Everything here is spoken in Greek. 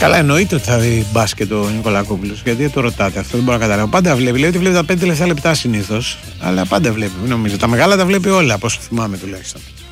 Καλά, εννοείται ότι θα δει μπάσκετ ο Νικολακόπουλος. Γιατί το ρωτάτε, αυτό δεν μπορώ να καταλάβω. Πάντα βλέπει, λέει ότι βλέπει τα 5 τελευταία λεπτά συνήθως. Αλλά πάντα βλέπει, νομίζω. Τα μεγάλα τα βλέπει όλα, από όσο θυμάμαι τουλάχιστον.